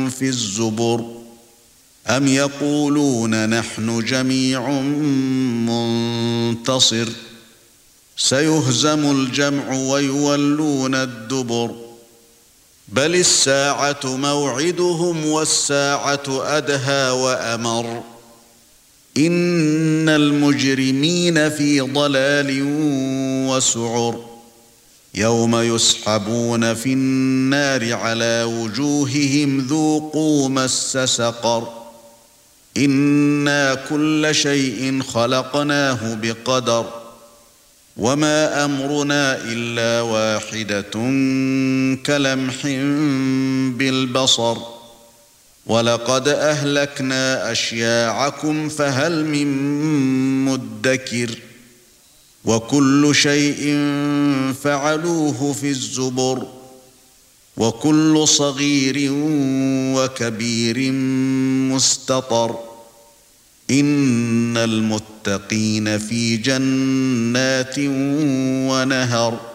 في الزبر أم يقولون نحن جميع منتصر سيهزم الجمع ويولون الدبر بل الساعة موعدهم والساعة أدهى وأمر إن المجرمين في ضلال وسعر يوم يسحبون في النار على وجوههم ذوقوا مس سقر إنا كل شيء خلقناه بقدر وما أمرنا إلا واحدة كلمح بالبصر ولقد أهلكنا أشياعكم فهل من مدكر وكل شيء فعلوه في الزبر وكل صغير وكبير مستطر إن المتقين في جنات ونهر